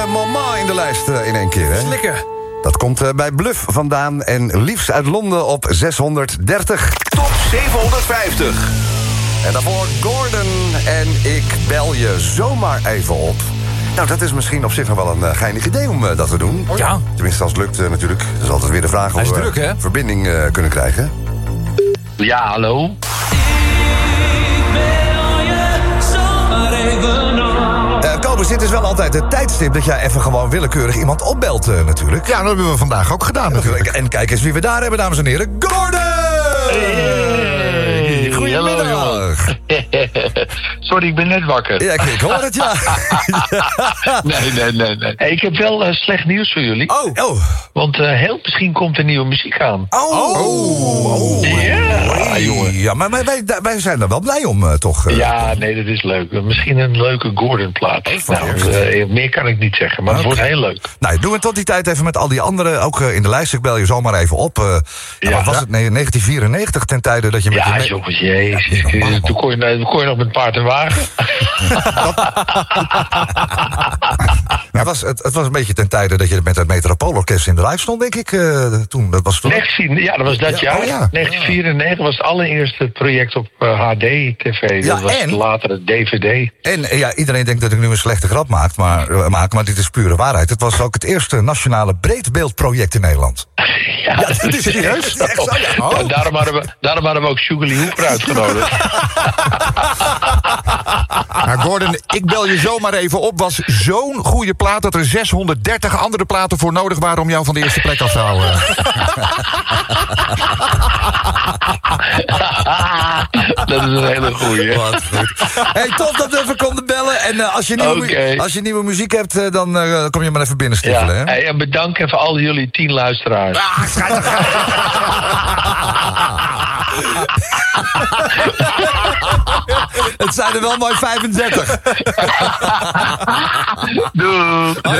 Moment in de lijst in één keer, hè? Slikken. Dat komt bij Bluff vandaan en Liefs uit Londen op 630. Top 750. En daarvoor Gordon en Ik bel je zomaar even op. Nou, dat is misschien op zich nog wel een geinig idee om dat te doen. Ja. Tenminste, als het lukt natuurlijk. Dat is altijd weer de vraag of we verbinding kunnen krijgen. Ja, hallo? Kobus, dit is wel altijd het tijdstip dat jij even gewoon willekeurig iemand opbelt natuurlijk. Ja, dat hebben we vandaag ook gedaan natuurlijk. En kijk eens wie we daar hebben, dames en heren. Gordon! Hey, Goedemiddag. Sorry, ik ben net wakker. Ja, ik hoor het, ja. Nee. Hey, ik heb wel slecht nieuws voor jullie. Oh. Want heel misschien komt er nieuwe muziek aan. Ja, jongen. Ja, maar wij zijn er wel blij om, toch? Ja, nee, dat is leuk. Misschien een leuke Gordon-plaat. Meer kan ik niet zeggen, maar het wordt heel leuk. Nou, doen we tot die tijd even met al die anderen, ook in de lijst. Ik bel je zomaar even op. Wat was het? Nee, 1994, ten tijde dat je met ja, jongens, jezus. Toen kon je nog met paard en wagen. Het was een beetje ten tijde dat je met het Metropoolorkest in de live stond, denk ik. Toen. Dat was toen. Ja, dat was dat jaar. Oh, ja. 1994 was het allereerste project op HD-TV. Dat was later het DVD. En ja, iedereen denkt dat ik nu een slechte grap maak, maar dit is pure waarheid. Het was ook het eerste nationale breedbeeldproject in Nederland. Ja, dat is serieus? Echt zo, ja. Oh. Daarom hadden we ook Sugarly Hooper uitgenodigd. Maar Gordon, Ik bel je zomaar even op was zo'n goede plaat dat er 630 andere platen voor nodig waren om jou van de eerste plek af te houden. Dat is een hele goeie. Wat goed. Hey, tof dat we even konden bellen. En als je nieuwe muziek hebt, dan kom je maar even binnenstippelen. Ja. Hey, en bedankt even al jullie 10 luisteraars. Het zijn er wel mooi 35. Doei.